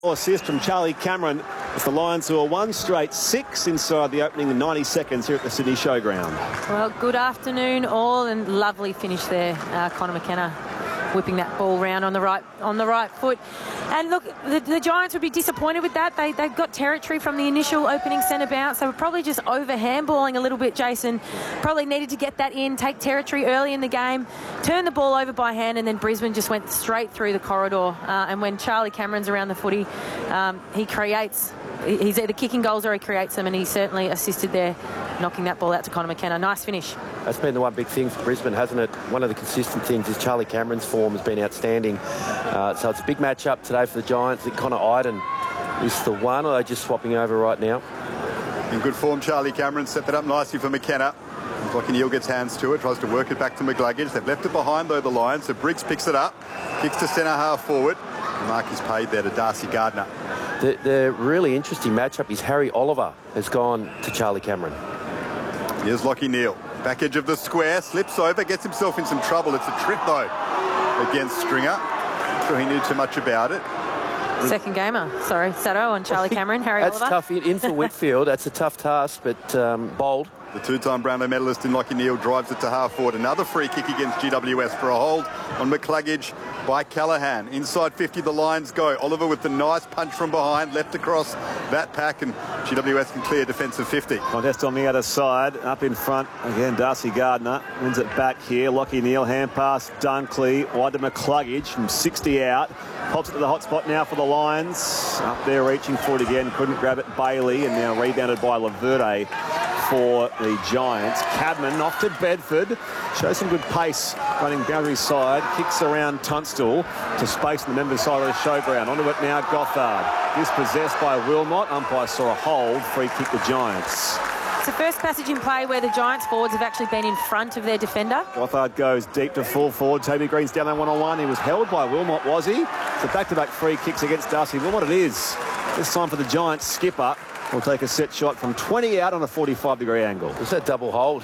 Assist from Charlie Cameron. It's the Lions who are 1 straight 6 inside the opening 90 seconds here at the Sydney Showground. Well, good afternoon all, and lovely finish there. Conor McKenna whipping that ball round on the right foot. And look, the Giants would be disappointed with that. They got territory from the initial opening centre bounce. They were probably just over handballing a little bit, Jason. Probably needed to get that in, take territory early in the game, turn the ball over by hand, and then Brisbane just went straight through the corridor. And when Charlie Cameron's around the footy, he creates... He's either kicking goals or he creates them, and he certainly assisted there, knocking that ball out to Conor McKenna. Nice finish. That's been the one big thing for Brisbane, hasn't it? One of the consistent things is Charlie Cameron's form has been outstanding. So it's a big match-up today for the Giants. I think Connor Idun is the one. Are they just swapping over right now? In good form, Charlie Cameron set that up nicely for McKenna. Lachie Neale gets hands to it, tries to work it back to McCluggage. They've left it behind, though, the Lions. So Briggs picks it up, kicks to centre half forward. The mark is paid there to Darcy Gardner. The really interesting matchup is Harry Oliver has gone to Charlie Cameron. Here's Lachie Neale. Back edge of the square, slips over, gets himself in some trouble. It's a trip, though, against Stringer. Not sure he knew too much about it. Second gamer. Sorry, Sato on Charlie Cameron, Harry Oliver. That's tough in for Whitfield. That's a tough task, but bold. The two-time Brownlow medalist in Lachie Neale drives it to half forward. Another free kick against GWS for a hold on McCluggage by Callaghan. Inside 50, the Lions go. Oliver with the nice punch from behind, left across that pack, and GWS can clear defensive 50. Contest on the other side, up in front. Again, Darcy Gardner wins it back here. Lachie Neale, hand pass, Dunkley, wide to McCluggage from 60 out. Pops it to the hot spot now for the Lions. Up there reaching for it again, couldn't grab it, Bailey, and now rebounded by Laverde for the Giants. Cadman off to Bedford. Shows some good pace running boundary side. Kicks around Tunstall to space in the members' side of the showground. Onto it now, Gothard. Dispossessed by Wilmot. Umpire saw a hold. Free kick the Giants. It's the first passage in play where the Giants forwards have actually been in front of their defender. Gothard goes deep to full forward. Toby Green's down there one-on-one. He was held by Wilmot, was he? So back-to-back free kicks against Darcy Wilmot it is. This time for the Giants skipper. Will take a set shot from 20 out on a 45-degree angle. It was that double hold.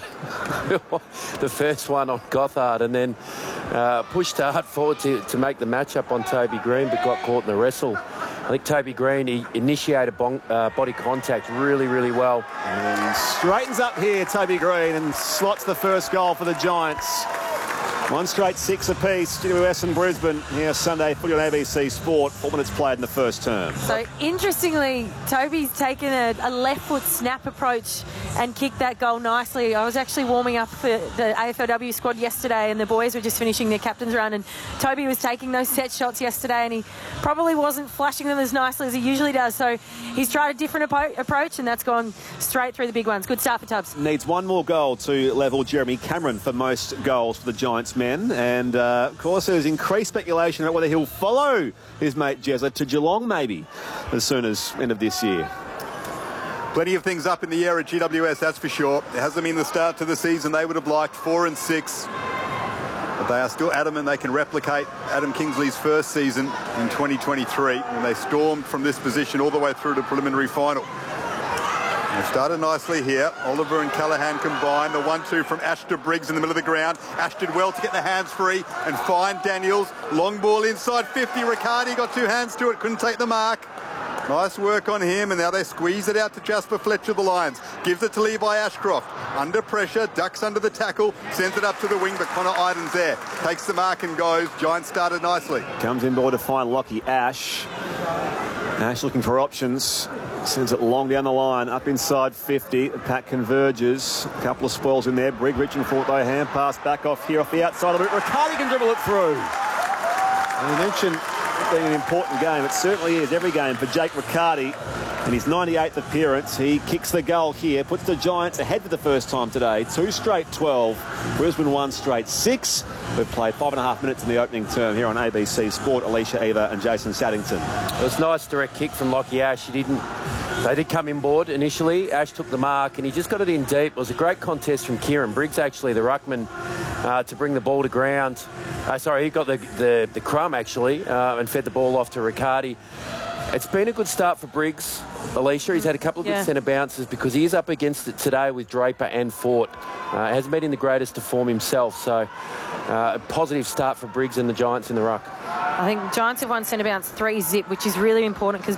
The first one on Gothard, and then pushed hard forward to make the match-up on Toby Green, but got caught in the wrestle. I think Toby Green, he initiated body contact really, really well. And straightens up here, Toby Green, and slots the first goal for the Giants. 1 straight 6 apiece, GWS and Brisbane here Sunday, footy on ABC Sport. 4 minutes played in the first term. So, interestingly, Toby's taken a left foot snap approach and kicked that goal nicely. I was actually warming up for the AFLW squad yesterday, and the boys were just finishing their captain's run, and Toby was taking those set shots yesterday, and he probably wasn't flashing them as nicely as he usually does. So he's tried a different approach, and that's gone straight through the big ones. Good start for Tubbs. Needs one more goal to level Jeremy Cameron for most goals for the Giants men, and of course there's increased speculation about whether he'll follow his mate Jezza to Geelong maybe as soon as end of this year. Plenty of things up in the air at GWS, that's for sure. It hasn't been the start to the season they would have liked, 4 and 6. But they are still adamant they can replicate Adam Kingsley's first season in 2023 when they stormed from this position all the way through to preliminary final. They've started nicely here. Oliver and Callaghan combined. The 1-2 from Ash to Briggs in the middle of the ground. Ash did well to get the hands free and find Daniels. Long ball inside 50. Riccardi got 2 hands to it, couldn't take the mark. Nice work on him, and now they squeeze it out to Jasper Fletcher, the Lions. Gives it to Levi Ashcroft. Under pressure, ducks under the tackle, sends it up to the wing, but Connor Idun's there. Takes the mark and goes. Giants started nicely. Comes inboard to find Lachie Ash. Ash looking for options. Sends it long down the line, up inside 50. The pack converges. A couple of spoils in there. Brigg reaching for it, though. Hand pass back off here off the outside of it. Riccardi can dribble it through. And you mentioned it being an important game. It certainly is every game for Jake Riccardi. In his 98th appearance, he kicks the goal here, puts the Giants ahead for the first time today. 2 straight 12, Brisbane 1 straight 6. We've played 5.5 minutes in the opening term here on ABC Sport. Alicia Eva and Jason Saddington. It was a nice direct kick from Lachie Ash. They did come inboard initially. Ash took the mark and he just got it in deep. It was a great contest from Kieran Briggs, actually, the ruckman, to bring the ball to ground. He got the crumb, actually, and fed the ball off to Riccardi. It's been a good start for Briggs, Alicia. He's had a couple of good centre bounces because he is up against it today with Draper and Fort. Hasn't been in the greatest of form himself, so a positive start for Briggs and the Giants in the ruck. I think Giants have won centre bounce 3-0, which is really important because